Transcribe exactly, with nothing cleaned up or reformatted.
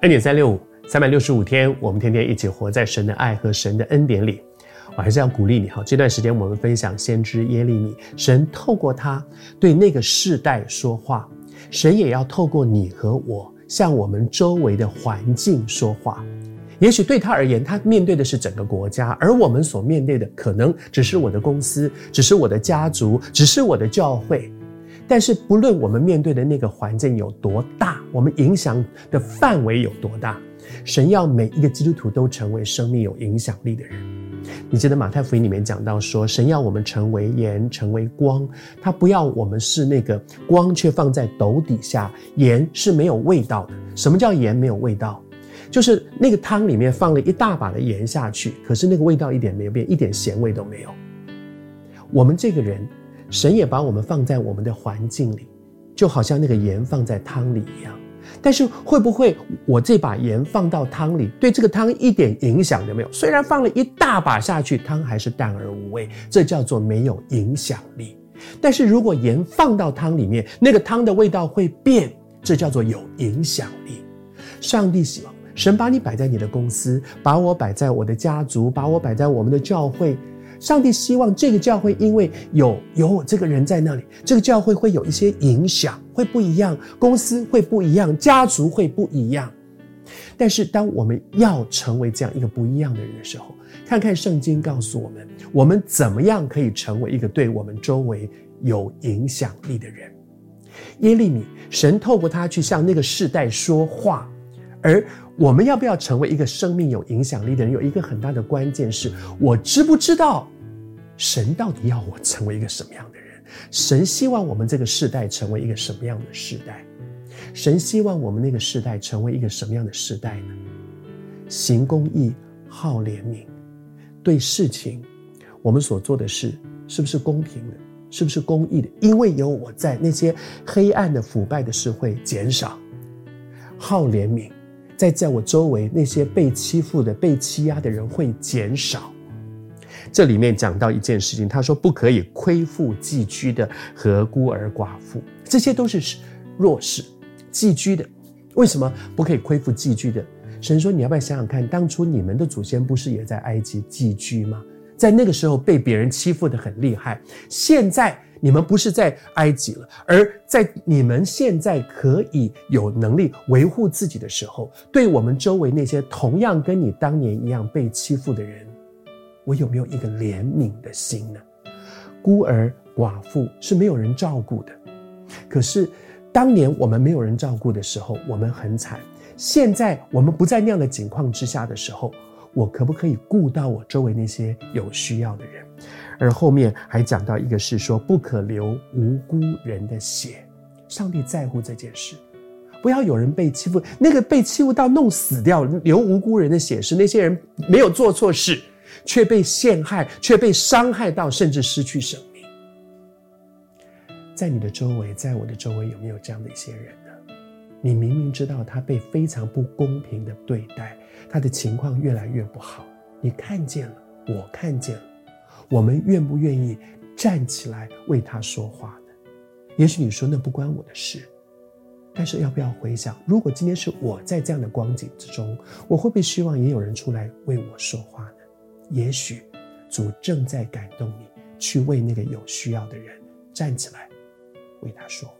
恩典三六五，三百六十五天，我们天天一起活在神的爱和神的恩典里。我还是要鼓励你，这段时间我们分享先知耶利米，神透过他对那个世代说话，神也要透过你和我向我们周围的环境说话。也许对他而言，他面对的是整个国家，而我们所面对的可能只是我的公司，只是我的家族，只是我的教会。但是不论我们面对的那个环境有多大，我们影响的范围有多大，神要每一个基督徒都成为生命有影响力的人。你记得马太福音里面讲到说，神要我们成为盐，成为光，他不要我们是那个光却放在斗底下，盐是没有味道的。什么叫盐没有味道？就是那个汤里面放了一大把的盐下去，可是那个味道一点没有变，一点咸味都没有。我们这个人，神也把我们放在我们的环境里，就好像那个盐放在汤里一样。但是会不会我这把盐放到汤里，对这个汤一点影响都没有？虽然放了一大把下去，汤还是淡而无味，这叫做没有影响力。但是如果盐放到汤里面，那个汤的味道会变，这叫做有影响力。上帝希望神把你摆在你的公司，把我摆在我的家族，把我摆在我们的教会。上帝希望这个教会因为有有我这个人在那里，这个教会会有一些影响，会不一样，公司会不一样，家族会不一样。但是当我们要成为这样一个不一样的人的时候，看看圣经告诉我们，我们怎么样可以成为一个对我们周围有影响力的人。耶利米，神透过他去向那个世代说话，而我们要不要成为一个生命有影响力的人，有一个很大的关键是，我知不知道神到底要我成为一个什么样的人？神希望我们这个世代成为一个什么样的世代？神希望我们那个世代成为一个什么样的世代呢？行公义，好怜悯，对事情我们所做的事是不是公平的，是不是公义的？因为有我在，那些黑暗的腐败的事会减少。好怜悯，在在我周围那些被欺负的被欺压的人会减少。这里面讲到一件事情，他说不可以亏负寄居的和孤儿寡妇，这些都是弱势寄居的。为什么不可以亏负寄居的？神说你要不要想想看，当初你们的祖先不是也在埃及寄居吗？在那个时候被别人欺负得很厉害，现在你们不是在埃及了，而在你们现在可以有能力维护自己的时候，对我们周围那些同样跟你当年一样被欺负的人，我有没有一个怜悯的心呢？孤儿寡妇是没有人照顾的，可是当年我们没有人照顾的时候，我们很惨。现在我们不在那样的境况之下的时候，我可不可以顾到我周围那些有需要的人？而后面还讲到一个是说，不可流无辜人的血。上帝在乎这件事，不要有人被欺负，那个被欺负到弄死掉流无辜人的血是那些人没有做错事，却被陷害，却被伤害到，甚至失去生命。在你的周围，在我的周围，有没有这样的一些人呢？你明明知道他被非常不公平的对待，他的情况越来越不好，你看见了，我看见了，我们愿不愿意站起来为他说话呢？也许你说那不关我的事，但是要不要回想，如果今天是我在这样的光景之中，我会不会希望也有人出来为我说话呢？也许主正在感动你，去为那个有需要的人站起来为他说话。